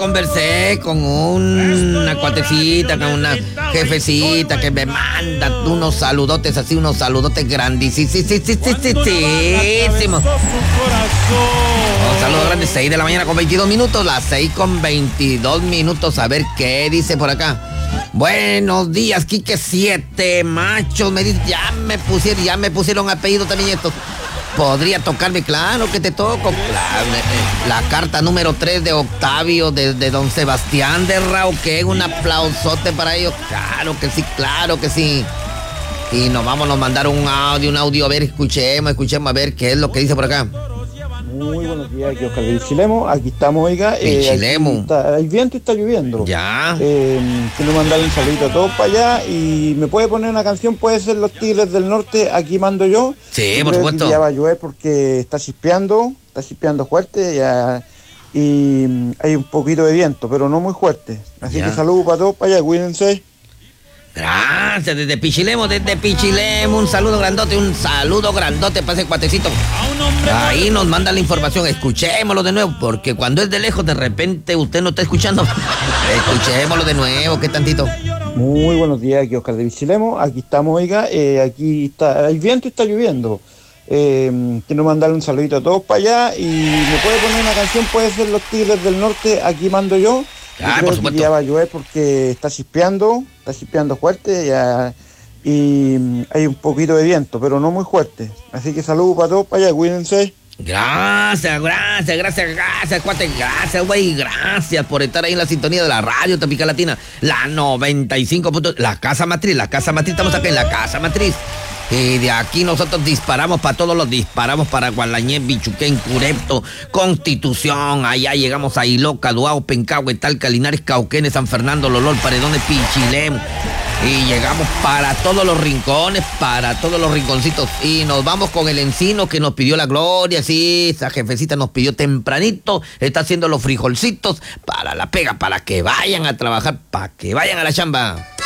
Conversé con una cuatecita, con una jefecita que me manda unos saludotes así, unos saludotes grandísimos. Un saludo grande, 6 de la mañana con 22 minutos, las 6 con 22 minutos. A ver qué dice por acá. Buenos días, Quique, 7 machos. Me dice, ya me pusieron apellido también estos. ¿Podría tocarme? Claro que te toco. Claro, la carta número 3 de Octavio, de don Sebastián de Rauque. Un aplausote para ellos. Claro que sí, claro que sí. Y nos mandar un audio. A ver, escuchemos a ver qué es lo que dice por acá. Muy buenos días, aquí Oscar de Pichilemu. Aquí estamos, oiga. Pichilemu. Hay viento y está lloviendo. Ya. Quiero mandarle un saludito a todos para allá. Y me puede poner una canción, puede ser Los Tigres del Norte, Aquí Mando Yo. Sí, yo por supuesto. Ya va a llover porque está chispeando fuerte. Ya, y hay un poquito de viento, pero no muy fuerte. Así ya. Que saludos para todos para allá, cuídense. Gracias, desde Pichilemu, un saludo grandote para ese cuatecito. Ahí nos manda la información, escuchémoslo de nuevo, porque cuando es de lejos, de repente usted no está escuchando. Escuchémoslo de nuevo, ¿qué tantito? Muy buenos días, aquí Oscar de Pichilemu. Aquí estamos, oiga, aquí está, hay viento y está lloviendo. Quiero mandarle un saludito a todos para allá y me puede poner una canción, puede ser Los Tigres del Norte, Aquí Mando Yo. Por supuesto. Ya va a llover porque está chispeando fuerte ya, y hay un poquito de viento, pero no muy fuerte. Así que saludos para todos para allá, cuídense. Gracias, cuate, gracias, güey, gracias por estar ahí en la sintonía de la radio Tropical Latina, la 95. La casa matriz, estamos acá en la casa matriz. Y de aquí nosotros disparamos para todos los disparamos para Gualañé, Bichuquén, Curepto, Constitución, allá llegamos a Iloca, Duao, Pencahue, Talca, Linares, Cauquenes, San Fernando, Lolol, Paredones, Pichilemu. Y llegamos para todos los rincones, para todos los rinconcitos. Y nos vamos con el Encino que nos pidió la Gloria, sí, esa jefecita nos pidió tempranito, está haciendo los frijolcitos para la pega, para que vayan a trabajar, para que vayan a la chamba.